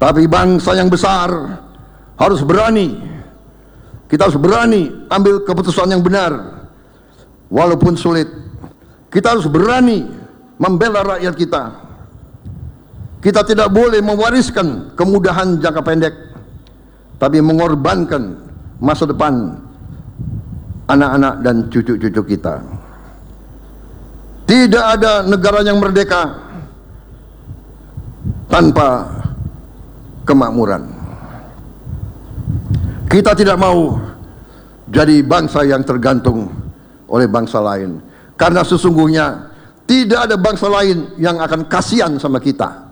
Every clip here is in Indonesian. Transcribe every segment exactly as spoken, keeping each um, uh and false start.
Tapi bangsa yang besar harus berani. Kita harus berani ambil keputusan yang benar, walaupun sulit. Kita harus berani membela rakyat kita. Kita tidak boleh mewariskan kemudahan jangka pendek, tapi mengorbankan masa depan anak-anak dan cucu-cucu kita. Tidak ada negara yang merdeka tanpa kemakmuran. Kita tidak mau jadi bangsa yang tergantung oleh bangsa lain, karena sesungguhnya tidak ada bangsa lain yang akan kasihan sama kita.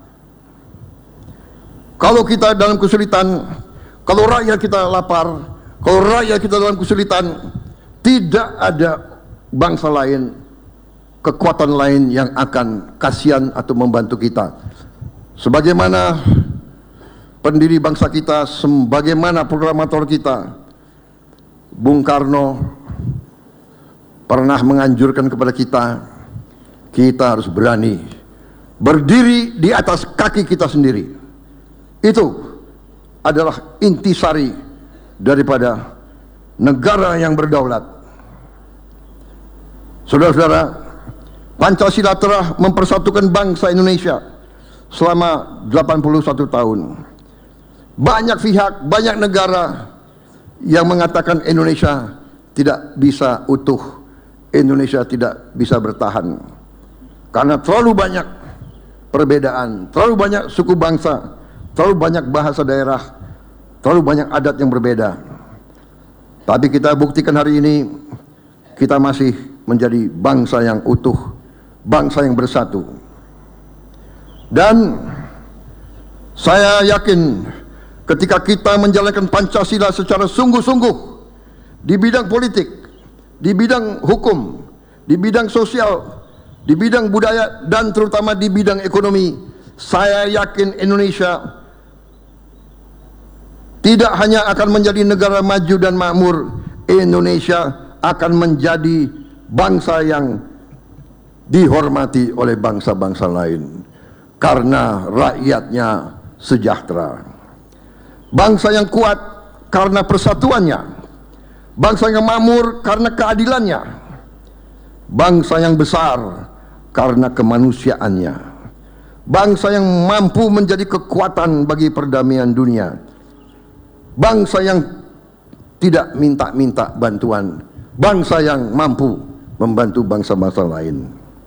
Kalau kita dalam kesulitan, kalau rakyat kita lapar, kalau rakyat kita dalam kesulitan, tidak ada bangsa lain, kekuatan lain yang akan kasihan atau membantu kita. Sebagaimana pendiri bangsa kita, sebagaimana proklamator kita, Bung Karno pernah menganjurkan kepada kita, kita harus berani berdiri di atas kaki kita sendiri. Itu adalah intisari daripada negara yang berdaulat. Saudara-saudara, Pancasila telah mempersatukan bangsa Indonesia selama delapan puluh satu tahun. Banyak pihak, banyak negara yang mengatakan Indonesia tidak bisa utuh, Indonesia tidak bisa bertahan, karena terlalu banyak perbedaan, terlalu banyak suku bangsa, terlalu banyak bahasa daerah, terlalu banyak adat yang berbeda. Tapi kita buktikan hari ini, kita masih menjadi bangsa yang utuh, bangsa yang bersatu. Dan saya yakin ketika kita menjalankan Pancasila secara sungguh-sungguh di bidang politik, di bidang hukum, di bidang sosial, di bidang budaya, dan terutama di bidang ekonomi, saya yakin Indonesia tidak hanya akan menjadi negara maju dan makmur, Indonesia akan menjadi bangsa yang dihormati oleh bangsa-bangsa lain karena rakyatnya sejahtera. Bangsa yang kuat karena persatuannya, bangsa yang makmur karena keadilannya, bangsa yang besar karena kemanusiaannya, bangsa yang mampu menjadi kekuatan bagi perdamaian dunia, bangsa yang tidak minta-minta bantuan, bangsa yang mampu membantu bangsa-bangsa lain.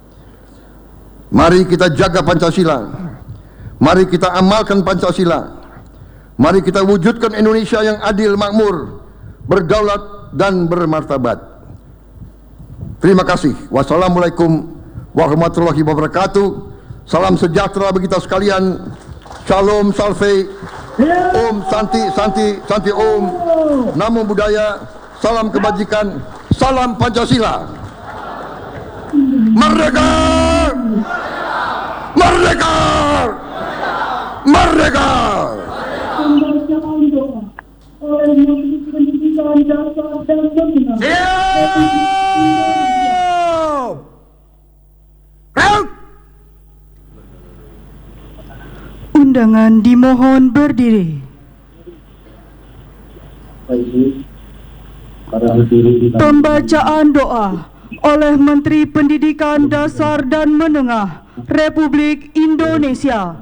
Mari kita jaga Pancasila, mari kita amalkan Pancasila, mari kita wujudkan Indonesia yang adil, makmur, berdaulat dan bermartabat. Terima kasih. Wassalamualaikum warahmatullahi wabarakatuh. Salam sejahtera bagi kita sekalian. Shalom, salve, Om, Santi, Santi, Santi Om, Namo Buddhaya, salam kebajikan, salam Pancasila. Merdeka! Merdeka! Merdeka! Undangan dimohon berdiri. Pembacaan doa oleh Menteri Pendidikan Dasar dan Menengah Republik Indonesia.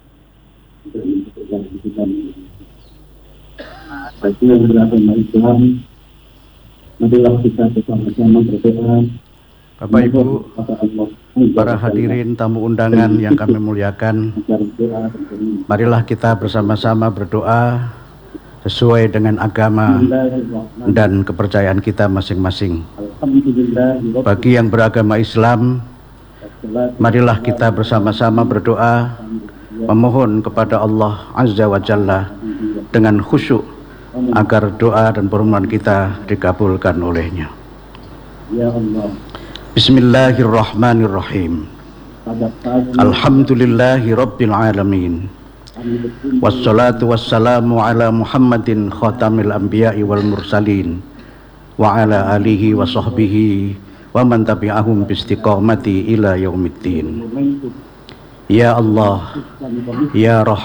Bagi yang beragama Islam, marilah kita bersama-sama berdoa. Bapak Ibu, para hadirin tamu undangan yang kami muliakan, marilah kita bersama-sama berdoa sesuai dengan agama dan kepercayaan kita masing-masing. Bagi yang beragama Islam, marilah kita bersama-sama berdoa memohon kepada Allah Azza wa Jalla dengan khusyuk agar doa dan permohonan kita dikabulkan olehnya. Ya Allah. Bismillahirrahmanirrahim. Alhamdulillahi Rabbil Alamin. Wassalatu wassalamu ala Muhammadin khatamil anbiya'i wal mursalin wa ala alihi wa sahbihi wa man tabi'ahum bistiqamati ila yaumiddin. Ya Allah, Ya Rahman,